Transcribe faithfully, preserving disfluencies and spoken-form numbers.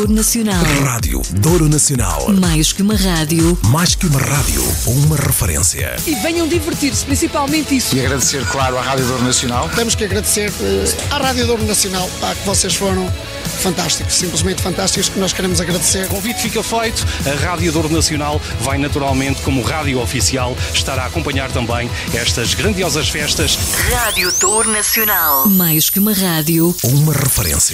Nacional. Rádio Douro Nacional. Mais que uma rádio. Mais que uma rádio, uma referência. E venham divertir-se, principalmente isso. E agradecer, claro, à Rádio Douro Nacional. Temos que agradecer uh, à Rádio Douro Nacional, pá, que vocês foram fantásticos, simplesmente fantásticos, que nós queremos agradecer. O convite fica feito. A Rádio Douro Nacional vai naturalmente, como rádio oficial, estar a acompanhar também estas grandiosas festas. Rádio Douro Nacional. Mais que uma rádio, uma referência.